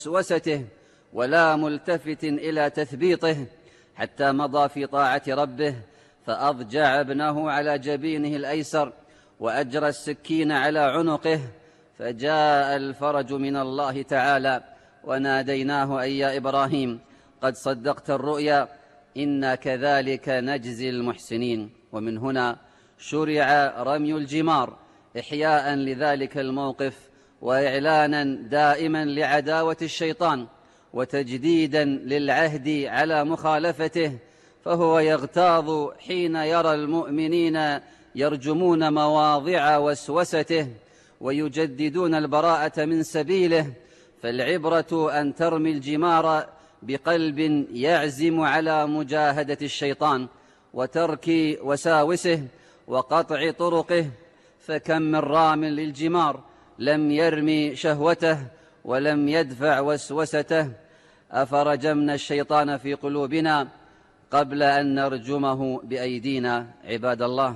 وسوسته ولا ملتفت إلى تثبيطه، حتى مضى في طاعة ربه فأضجع ابنه على جبينه الأيسر وأجرى السكين على عنقه، فجاء الفرج من الله تعالى وناديناه أي يا إبراهيم قد صدقت الرؤيا إنا كذلك نجزي المحسنين. ومن هنا شرع رمي الجمار إحياء لذلك الموقف وإعلانا دائما لعداوة الشيطان وتجديدا للعهد على مخالفته، فهو يغتاظ حين يرى المؤمنين يرجمون مواضع وسوسته ويجددون البراءة من سبيله. فالعبرة أن ترمي الجمار بقلب يعزم على مجاهدة الشيطان وترك وساوسه وقطع طرقه، فكم من رام للجمار لم يرمي شهوته ولم يدفع وسوسته. أفرجمنا الشيطان في قلوبنا قبل أن نرجمه بأيدينا. عباد الله،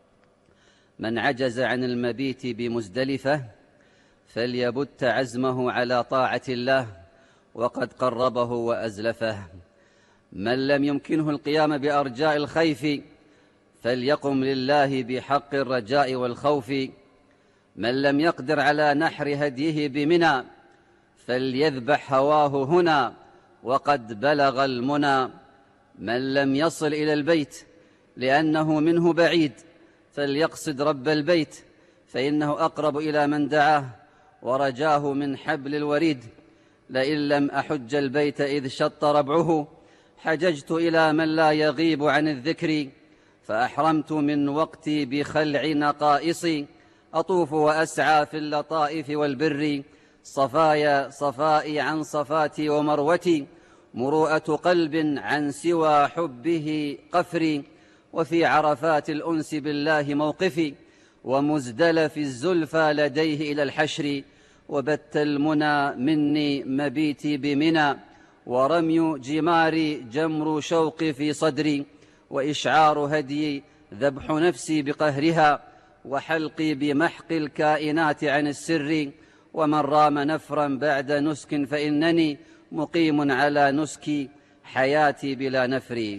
من عجز عن المبيت بمزدلفة فليبت عزمه على طاعة الله وقد قربه وأزلفه. من لم يمكنه القيام بأرجاء الخيف فليقم لله بحق الرجاء والخوف. من لم يقدر على نحر هديه بمنى فليذبح هواه هنا وقد بلغ المنى. من لم يصل إلى البيت لأنه منه بعيد فليقصد رب البيت فإنه أقرب إلى من دعاه ورجاه من حبل الوريد. لئن لم أحج البيت إذ شط ربعه حججت إلى من لا يغيب عن الذكر، فأحرمت من وقتي بخلع نقائصي أطوف وأسعى في اللطائف والبر. صفائي عن صفاتي ومروتي مروءة قلب عن سوى حبه قفري. وفي عرفات الأنس بالله موقفي ومزدلف الزلفى لديه إلى الحشر. وبت المنى مني مبيتي بمنى ورمي جماري جمر شوقي في صدري. وإشعار هدي ذبح نفسي بقهرها وحلقي بمحق الكائنات عن السر. ومن رام نفرا بعد نسك فإنني مقيم على نسكي حياتي بلا نفر.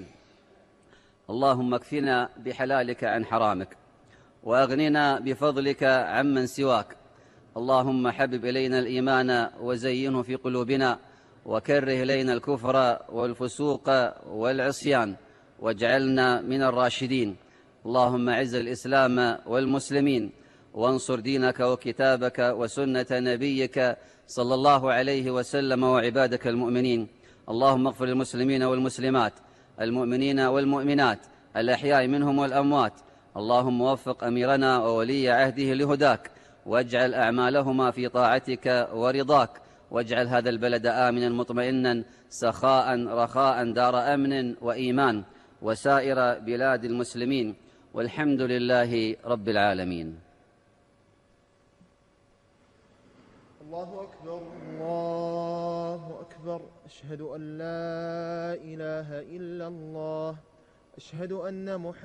اللهم اكفنا بحلالك عن حرامك وأغننا بفضلك عمن سواك. اللهم حبب إلينا الإيمان وزينه في قلوبنا وكره إلينا الكفر والفسوق والعصيان واجعلنا من الراشدين. اللهم أعز الإسلام والمسلمين وانصر دينك وكتابك وسنة نبيك صلى الله عليه وسلم وعبادك المؤمنين. اللهم اغفر للمسلمين والمسلمات المؤمنين والمؤمنات الأحياء منهم والأموات. اللهم وفق أميرنا وولي عهده لهداك واجعل أعمالهما في طاعتك ورضاك، واجعل هذا البلد آمنا مطمئنا سخاء رخاء دار أمن وإيمان وسائر بلاد المسلمين، والحمد لله رب العالمين. الله أكبر الله أكبر. أشهد أن لا إله إلا الله. أشهد أن محمدا